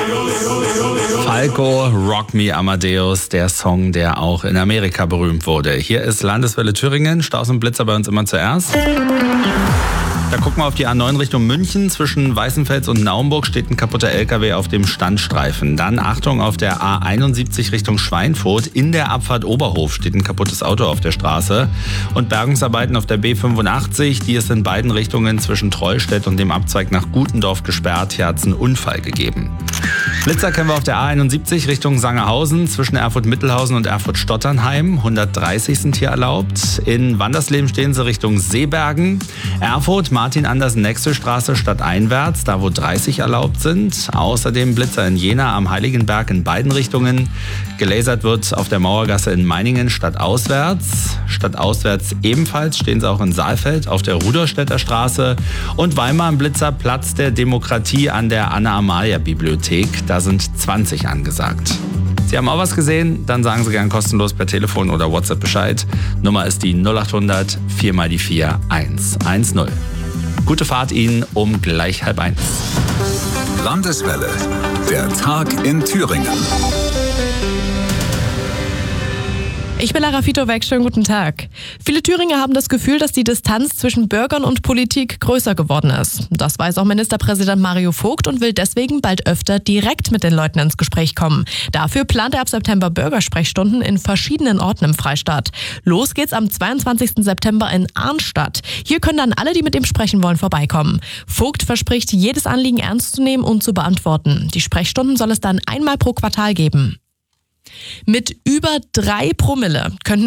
Falco, Rock Me Amadeus, der Song, der auch in Amerika berühmt wurde. Hier ist Landeswelle Thüringen, Staus und Blitzer bei uns immer zuerst. Da gucken wir auf die A9 Richtung München. Zwischen Weißenfels und Naumburg steht ein kaputter LKW auf dem Standstreifen. Dann Achtung, auf der A71 Richtung Schweinfurt. In der Abfahrt Oberhof steht ein kaputtes Auto auf der Straße. Und Bergungsarbeiten auf der B85, die ist in beiden Richtungen zwischen Trollstedt und dem Abzweig nach Gutendorf gesperrt. Hier hat es einen Unfall gegeben. Blitzer kennen wir auf der A71 Richtung Sangerhausen. Zwischen Erfurt-Mittelhausen und Erfurt-Stotternheim. 130 sind hier erlaubt. In Wandersleben stehen sie Richtung Seebergen. Erfurt, Martin-Andersen-Nexel-Straße stadteinwärts, da wo 30 erlaubt sind. Außerdem Blitzer in Jena am Heiligenberg in beiden Richtungen. Gelasert wird auf der Mauergasse in Meiningen stadtauswärts. Stadtauswärts ebenfalls stehen sie auch in Saalfeld auf der Rudolstädter Straße. Und Weimar am Blitzer Platz der Demokratie an der Anna-Amalia-Bibliothek. Da sind 20 angesagt. Sie haben auch was gesehen? Dann sagen Sie gern kostenlos per Telefon oder WhatsApp Bescheid. Nummer ist die 0800 4 mal die 4 110. Gute Fahrt Ihnen um gleich 12:30. Landeswelle, der Tag in Thüringen. Ich bin Lara Fitowek, schönen guten Tag. Viele Thüringer haben das Gefühl, dass die Distanz zwischen Bürgern und Politik größer geworden ist. Das weiß auch Ministerpräsident Mario Vogt und will deswegen bald öfter direkt mit den Leuten ins Gespräch kommen. Dafür plant er ab September Bürgersprechstunden in verschiedenen Orten im Freistaat. Los geht's am 22. September in Arnstadt. Hier können dann alle, die mit ihm sprechen wollen, vorbeikommen. Vogt verspricht, jedes Anliegen ernst zu nehmen und zu beantworten. Die Sprechstunden soll es dann einmal pro Quartal geben. Mit über 3 Promille könnten